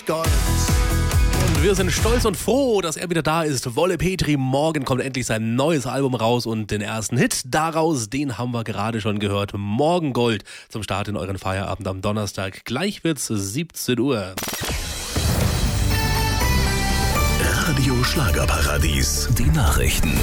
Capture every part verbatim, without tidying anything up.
Gold. Und wir sind stolz und froh, dass er wieder da ist. Wolle Petri, morgen kommt endlich sein neues Album raus und den ersten Hit daraus, den haben wir gerade schon gehört. Morgen Gold zum Start in euren Feierabend am Donnerstag. Gleich wird's siebzehn Uhr. Radio Schlagerparadies, die Nachrichten.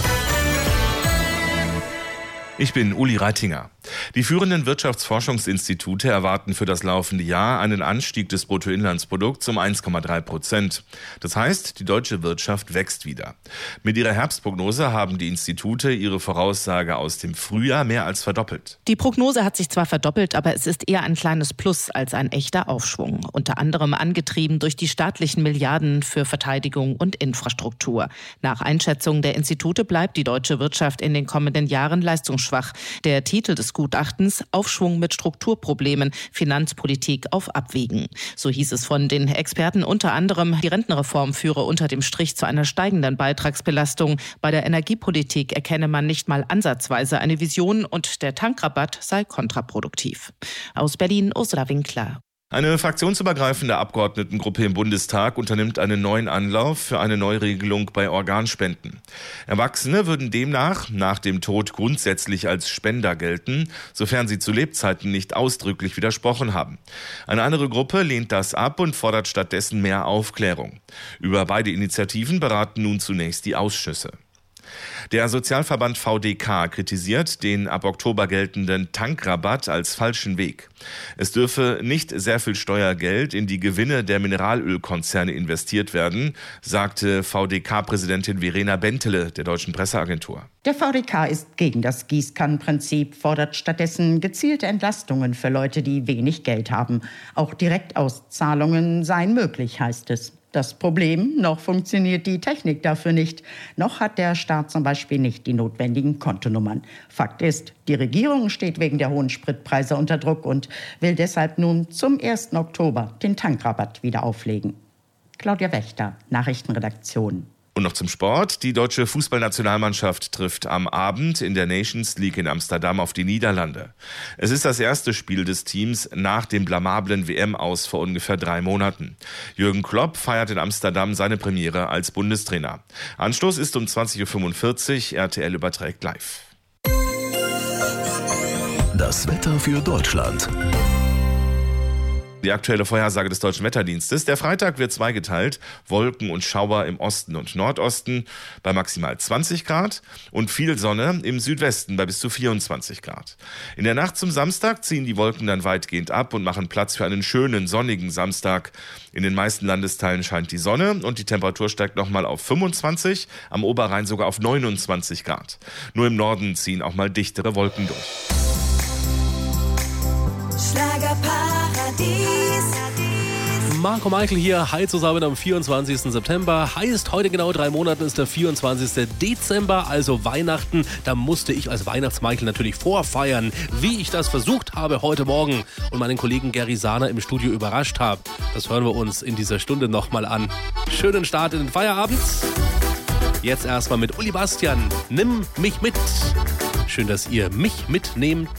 Ich bin Uli Reitinger. Die führenden Wirtschaftsforschungsinstitute erwarten für das laufende Jahr einen Anstieg des Bruttoinlandsprodukts um eins Komma drei Prozent. Das heißt, die deutsche Wirtschaft wächst wieder. Mit ihrer Herbstprognose haben die Institute ihre Voraussage aus dem Frühjahr mehr als verdoppelt. Die Prognose hat sich zwar verdoppelt, aber es ist eher ein kleines Plus als ein echter Aufschwung. Unter anderem angetrieben durch die staatlichen Milliarden für Verteidigung und Infrastruktur. Nach Einschätzung der Institute bleibt die deutsche Wirtschaft in den kommenden Jahren leistungsschwach. Der Titel des Gutachtens: Aufschwung mit Strukturproblemen, Finanzpolitik auf Abwägen. So hieß es von den Experten unter anderem, die Rentenreform führe unter dem Strich zu einer steigenden Beitragsbelastung. Bei der Energiepolitik erkenne man nicht mal ansatzweise eine Vision und der Tankrabatt sei kontraproduktiv. Aus Berlin, Ursula Winkler. Eine fraktionsübergreifende Abgeordnetengruppe im Bundestag unternimmt einen neuen Anlauf für eine Neuregelung bei Organspenden. Erwachsene würden demnach nach dem Tod grundsätzlich als Spender gelten, sofern sie zu Lebzeiten nicht ausdrücklich widersprochen haben. Eine andere Gruppe lehnt das ab und fordert stattdessen mehr Aufklärung. Über beide Initiativen beraten nun zunächst die Ausschüsse. Der Sozialverband V D K kritisiert den ab Oktober geltenden Tankrabatt als falschen Weg. Es dürfe nicht sehr viel Steuergeld in die Gewinne der Mineralölkonzerne investiert werden, sagte V D K-Präsidentin Verena Bentele der Deutschen Presseagentur. Der V D K ist gegen das Gießkannenprinzip, fordert stattdessen gezielte Entlastungen für Leute, die wenig Geld haben. Auch Direktauszahlungen seien möglich, heißt es. Das Problem, noch funktioniert die Technik dafür nicht. Noch hat der Staat zum Beispiel nicht die notwendigen Kontonummern. Fakt ist, die Regierung steht wegen der hohen Spritpreise unter Druck und will deshalb nun zum ersten Oktober den Tankrabatt wieder auflegen. Claudia Wächter, Nachrichtenredaktion. Und noch zum Sport. Die deutsche Fußballnationalmannschaft trifft am Abend in der Nations League in Amsterdam auf die Niederlande. Es ist das erste Spiel des Teams nach dem blamablen W M-Aus vor ungefähr drei Monaten. Jürgen Klopp feiert in Amsterdam seine Premiere als Bundestrainer. Anstoß ist um zwanzig Uhr fünfundvierzig, R T L überträgt live. Das Wetter für Deutschland. Die aktuelle Vorhersage des Deutschen Wetterdienstes. Der Freitag wird zweigeteilt. Wolken und Schauer im Osten und Nordosten bei maximal zwanzig Grad und viel Sonne im Südwesten bei bis zu vierundzwanzig Grad. In der Nacht zum Samstag ziehen die Wolken dann weitgehend ab und machen Platz für einen schönen sonnigen Samstag. In den meisten Landesteilen scheint die Sonne und die Temperatur steigt nochmal auf fünfundzwanzig, am Oberrhein sogar auf neunundzwanzig Grad. Nur im Norden ziehen auch mal dichtere Wolken durch. Schlagerparadies. Marco Michael hier, hi zusammen am vierundzwanzigsten September. Heißt, heute genau drei Monate ist der vierundzwanzigsten Dezember, also Weihnachten. Da musste ich als Weihnachts-Michael natürlich vorfeiern, wie ich das versucht habe heute Morgen und meinen Kollegen Gary Sahner im Studio überrascht habe. Das hören wir uns in dieser Stunde nochmal an. Schönen Start in den Feierabend. Jetzt erstmal mit Uli Bastian. Nimm mich mit. Schön, dass ihr mich mitnehmt.